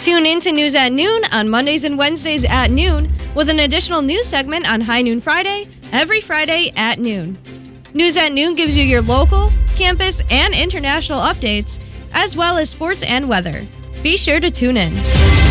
Tune in to News at Noon on Mondays and Wednesdays at noon with an additional news segment on High Noon Friday every Friday at noon. News at Noon gives you your local, campus, and international updates, as well as sports and weather. Be sure to tune in.